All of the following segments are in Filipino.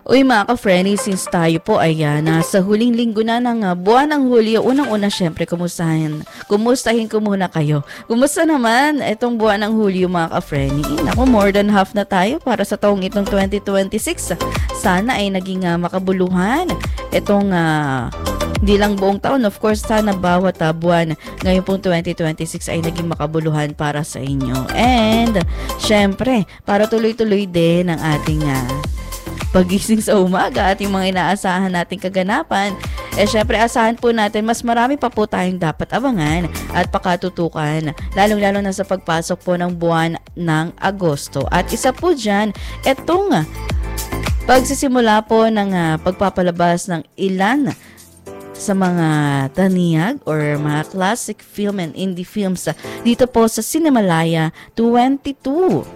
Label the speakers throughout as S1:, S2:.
S1: Uy mga ka-friendly, since tayo po ay nasa huling linggo na ng buwan ng Hulyo, unang-una syempre, kumustahin ko muna kayo. Kumusta naman itong buwan ng Hulyo mga ka-friendly? Naku, more than half na tayo para sa taong itong 2026. Sana ay naging makabuluhan itong hindi lang buong taon. Of course, sana bawat buwan ngayon pong 2026 ay naging makabuluhan para sa inyo. And syempre, para tuloy-tuloy din ang ating pagising sa umaga at yung mga inaasahan nating kaganapan, syempre asahan po natin mas marami pa po tayong dapat abangan at pakatutukan, lalong-lalo na sa pagpasok po ng buwan ng Agosto. At isa po dyan, etong pagsisimula po ng pagpapalabas ng ilan sa mga taniyag or mga classic film and indie films dito po sa Cinemalaya 22.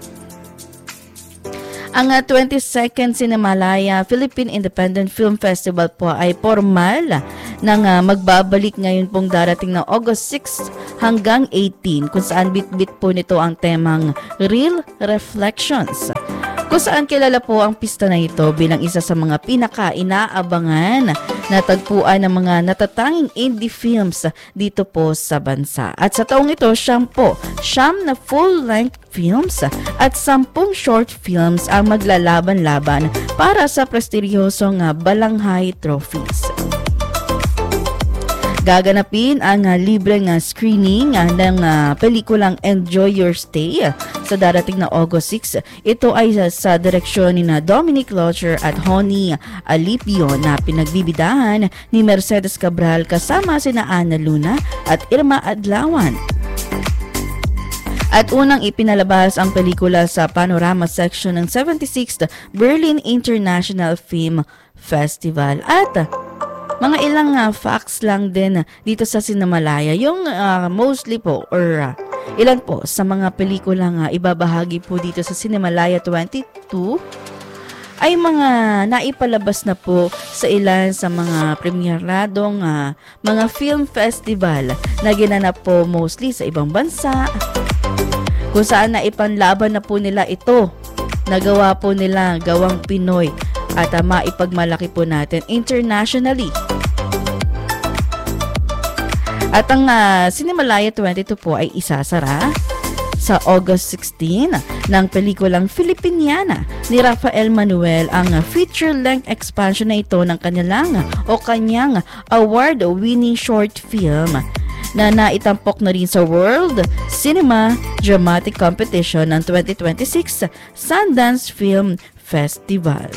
S1: Ang 22nd Cinemalaya Philippine Independent Film Festival po ay formal nang magbabalik ngayon pong darating na August 6 hanggang 18, kung saan bit-bit po nito ang temang Real Reflections, kung saan kilala po ang pista na ito bilang isa sa mga pinaka-inaabangan na tagpuan ng mga natatanging indie films dito po sa bansa. At sa taong ito, siyam na full-length films at 10 short films ang maglalaban-laban para sa prestigyosong Balanghay Trophies. Gaganapin ang libreng screening ng pelikulang Enjoy Your Stay sa darating na August 6. Ito ay sa direksyon ni Dominic Locher at Honey Alipio na pinagbibidahan ni Mercedes Cabral kasama sina Ana Luna at Irma Adlawan. At unang ipinalabas ang pelikula sa panorama section ng 76th Berlin International Film Festival. At mga ilang facts lang din dito sa Cinemalaya, yung mostly po or ilan po sa mga pelikulang ibabahagi po dito sa Cinemalaya 22 ay mga naipalabas na po sa ilan sa mga premieradong mga film festival na ginanap po mostly sa ibang bansa, kung saan naipanlaban na po nila ito, nagawa po nila gawang Pinoy at maipagmalaki po natin internationally. At ang Cinemalaya 22 po ay isasara sa August 16 ng pelikulang Filipiniana ni Rafael Manuel, ang feature-length expansion na ito ng kanyang award-winning short film na naitampok na rin sa World Cinema Dramatic Competition ng 2026 Sundance Film Festival.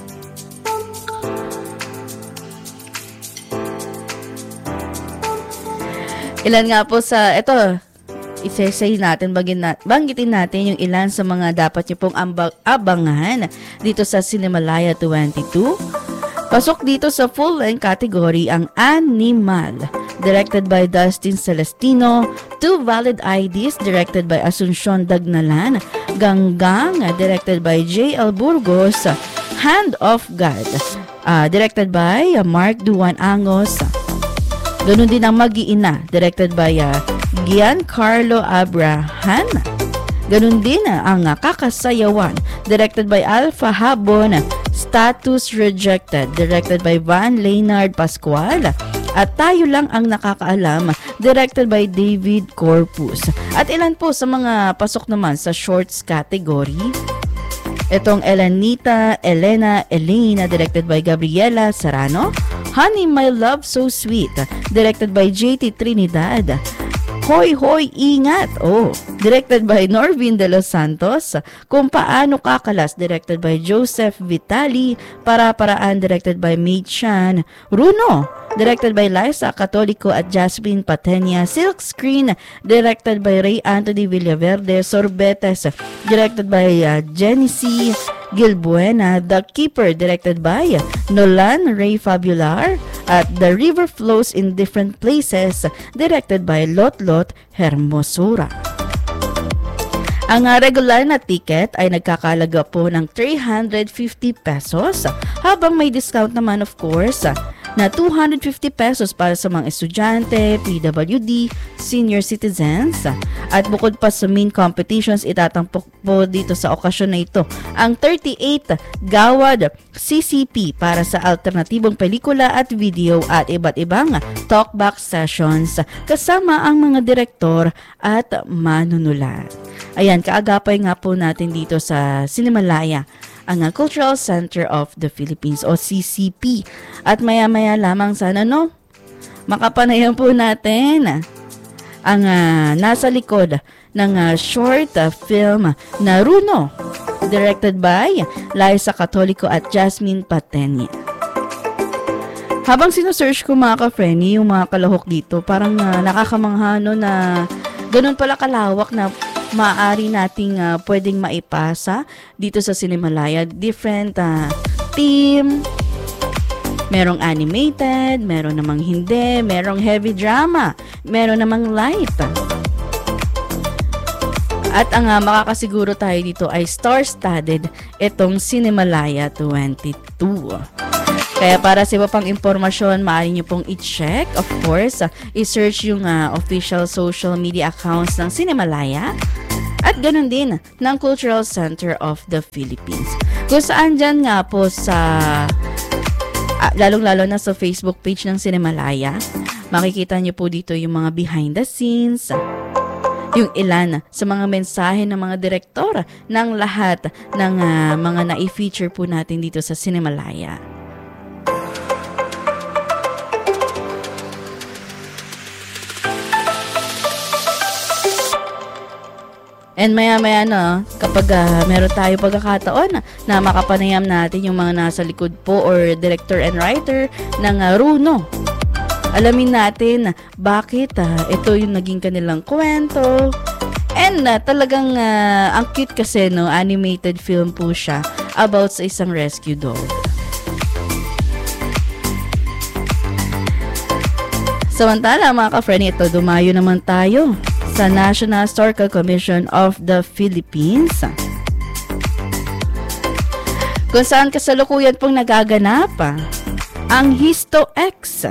S1: Ilan nga po sa ito, isasay natin, banggitin natin yung ilan sa mga dapat niyo pong abangan dito sa Cinemalaya 22. Pasok dito sa full-length category ang Animal, directed by Dustin Celestino, Two Valid IDs, directed by Asuncion Dagnalan, Ganggang, directed by J.L. Burgos, Hand of God, directed by Mark Duan Angos. Ganun din ang Mag-iina, directed by Giancarlo Abrahan. Ganun din ang Kakasayawan, directed by Alpha Habon. Status Rejected, directed by Van Leonard Pascual. At Tayo Lang Ang Nakakaalam, directed by David Corpus. At ilan po sa mga pasok naman sa shorts category, itong Elena, directed by Gabriela Serrano. Honey, My Love So Sweet, directed by JT Trinidad. Hoy Hoy Ingat, directed by Norvin De Los Santos. Kung Paano Kakalas, directed by Joseph Vitali. Para-Paraan, directed by May Chan. Runo, directed by Liza Catolico at Jasmine Patenia. Silk Screen, directed by Ray Anthony Villaverde. Sorbetes, directed by Genesee Gilbuena. The Keeper, directed by Nolan Ray Fabular. At The River Flows in Different Places, directed by Lotlot Hermosura. Ang regular na ticket ay nagkakalaga po ng 350 pesos, habang may discount naman of course na 250 pesos para sa mga estudyante, PWD, senior citizens. At bukod pa sa main competitions, itatampok po dito sa okasyon na ito ang 38 Gawad CCP para sa alternatibong pelikula at video at iba't ibang talkback sessions kasama ang mga direktor at manunulat. Ayan, kaagapay nga po natin dito sa Cinemalaya, ang Cultural Center of the Philippines o CCP. At maya-maya lamang sana makapanayan po natin ang nasa likod ng short film na Runo, directed by Liza Catolico at Jasmine Patenya. Habang sinusearch ko mga ka-Frenny, yung mga kalahok dito, parang nakakamangha na ganun pala kalawak na maaari nating pwedeng maipasa dito sa Cinemalaya. Different theme, merong animated, meron namang hindi, merong heavy drama, meron namang light. At ang makakasiguro tayo dito ay star-studded itong Cinemalaya 22. Kaya para sa iba pang impormasyon, maaari nyo pong i-check. Of course, i-search yung official social media accounts ng Cinemalaya at ganun din ng Cultural Center of the Philippines. Kung saan dyan nga po sa, lalong-lalo na sa Facebook page ng Cinemalaya, makikita nyo po dito yung mga behind the scenes, yung ilan sa mga mensahe ng mga direktor ng lahat ng mga na-feature po natin dito sa Cinemalaya. And maya-maya kapag meron tayo pagkakataon na makapanayam natin yung mga nasa likod po or director and writer ng Runo, alamin natin bakit ito yung naging kanilang kwento. And talagang ang cute kasi, animated film po siya about sa isang rescue dog. Samantala mga ka-friend, ito dumayo naman tayo sa National Historical Commission of the Philippines, kung saan kasalukuyan pong nagaganap ang HistoX.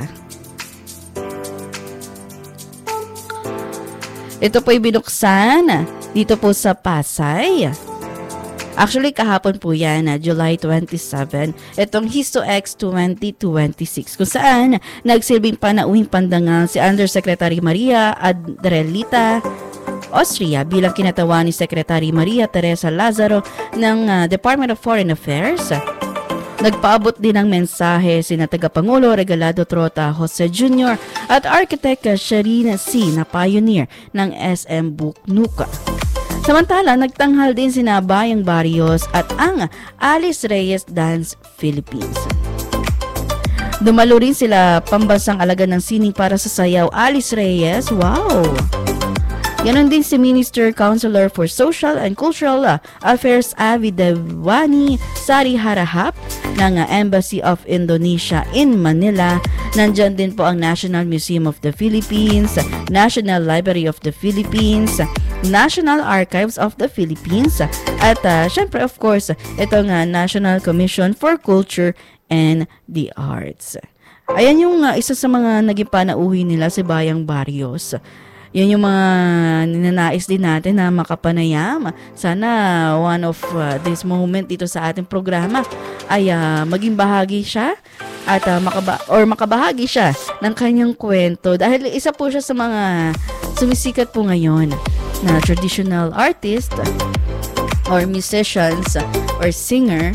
S1: Ito po'y binuksan dito po sa Pasay. Actually, kahapon po yan, July 27, itong HistoX 2026, kung saan nagsilbing panauhing pandangal si Undersecretary Maria Adrelita Austria bilang kinatawan ni Secretary Maria Teresa Lazaro ng Department of Foreign Affairs. Nagpaabot din ng mensahe sina Tagapangulo Regalado Trota Jose Jr. at Architect Sharina C. na pioneer ng SM Buknuka. Samantala, nagtanghal din sina Bayang Barrios at ang Alice Reyes Dance Philippines. Dumalo rin sila pambansang alaga ng sining para sa sayaw Alice Reyes. Wow! Ganon din si Minister Counselor for Social and Cultural Affairs Avi Devani Sari Harahap ng Embassy of Indonesia in Manila. Nandyan din po ang National Museum of the Philippines, National Library of the Philippines, National Archives of the Philippines, at syempre of course itong National Commission for Culture and the Arts. Ayan yung isa sa mga naging panauhi nila, si Bayang Barrios. Yan yung mga ninanais din natin na makapanayam. Sana one of this moment dito sa ating programa ay maging bahagi siya at makabahagi siya ng kanyang kwento. Dahil isa po siya sa mga sumisikat po ngayon na traditional artist or musicians or singer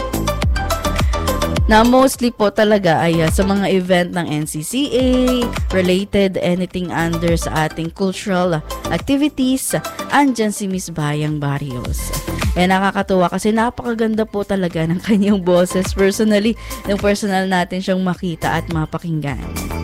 S1: na mostly po talaga ay sa mga event ng NCCA, related anything under sa ating cultural activities, andyan si Miss Bayang Barrios. Nakakatuwa kasi napakaganda po talaga ng kanyang boses. Personally, ng personal natin siyang makita at mapakinggan.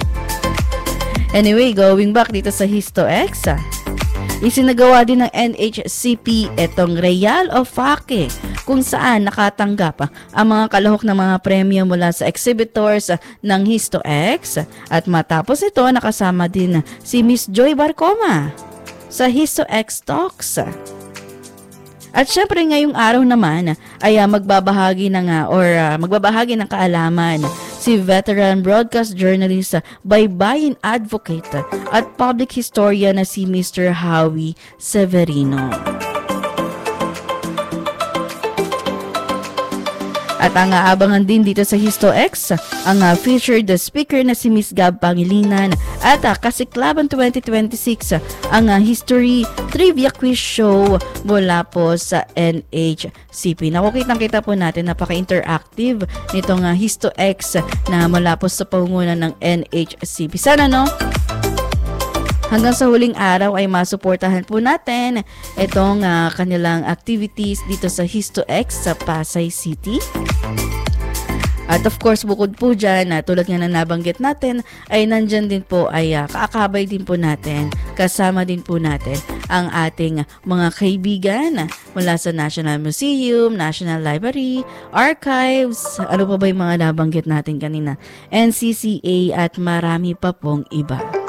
S1: Anyway, going back dito sa HistoX, isinagawa din ng NHCP itong Real o Fake, kung saan nakatanggap ang mga kalahok ng mga premyo mula sa exhibitors ng HistoX. At matapos ito, nakasama din si Miss Joy Barcoma sa HistoX Talks. At syempre ngayong araw naman ay magbabahagi ng kaalaman si veteran broadcast journalist, baybayin advocate at public historian na si Mr. Howie Severino. At ang aabangan din dito sa HistoX, ang featured speaker na si Miss Gab Pangilinan at Kasiklaban 2026, ang History Trivia Quiz Show mula po sa NHCP. Nakukitang-kita po natin, napaka-interactive nitong HistoX na mula po sa pangunan ng NHCP. Sana hanggang sa huling araw ay masuportahan po natin itong kanilang activities dito sa HistoX sa Pasay City. At of course, bukod po dyan, tulad nga na nabanggit natin, ay nandyan din po ay kaakabay din po natin, kasama din po natin ang ating mga kaibigan mula sa National Museum, National Library, Archives, ano pa ba yung mga nabanggit natin kanina, NCCA at marami pa pong iba.